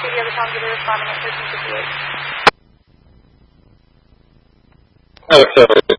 see the other phones that are responding at 1358. Oh, sorry.